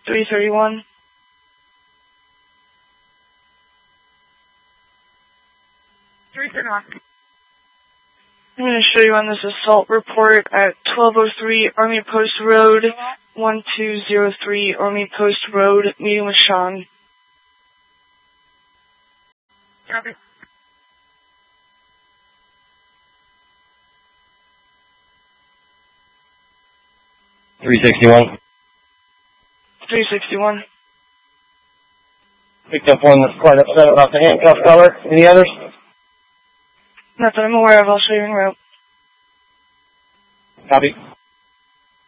331. I'm going to show you on this assault report at 1203 Army Post Road, 1203 Army Post Road, meeting with Sean. Copy. 361. 361. Picked up one that's quite upset about the handcuff color. Any others? Not that I'm aware of. I'll show you en route. Copy.